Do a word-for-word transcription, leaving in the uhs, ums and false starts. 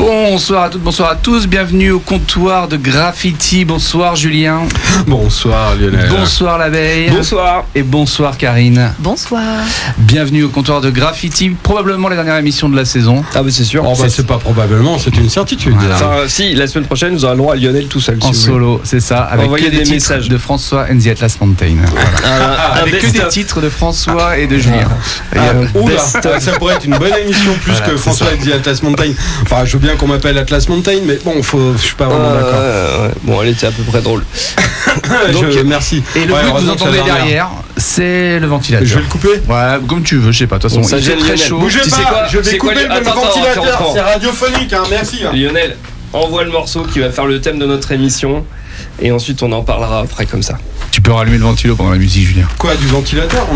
Bonsoir à toutes, bonsoir à tous, bienvenue au comptoir de Graffiti. Bonsoir Julien. Bonsoir Lionel. Bonsoir l'abeille. Bonsoir. Et bonsoir Karine. Bonsoir. Bienvenue au comptoir de Graffiti, probablement la dernière émission de la saison. Ah bah c'est sûr. Oh, bah, c'est pas probablement, c'est une certitude. Voilà. Enfin, si, la semaine prochaine, nous aurons le droit à Lionel tout seul. En si solo, c'est ça, avec Envoyez que des, des titres messages. de François and the Atlas Mountain. Voilà. Un, un Avec que best-of. des titres de François et de Julien. Ah, Et, euh, Oula, best-of. ça pourrait être une bonne émission plus Voilà, que c'est François ça. dit Atlas Mountain. Enfin, je veux bien qu'on m'appelle Atlas Mountain, mais bon, faut, je suis pas vraiment Euh, d'accord. ouais, ouais. Bon, elle était à peu près drôle. Donc, donc, merci. et le Ouais, bruit que vous heureusement que entendez la dernière. derrière, c'est le ventilateur. Je vais le couper. Ouais, comme tu veux, je sais pas. De toute façon, Bon, ça il fait gêne très Lionel. chaud. Bougez Tu pas, sais quoi je vais C'est quoi couper le- le Attends, attends, ventilateur, attends, c'est radiophonique, hein, merci. hein. Lionel, envoie le morceau qui va faire le thème de notre émission. Et ensuite, on en parlera après comme ça. Tu peux rallumer le ventilo pendant la musique, Julien. Quoi, du ventilateur? On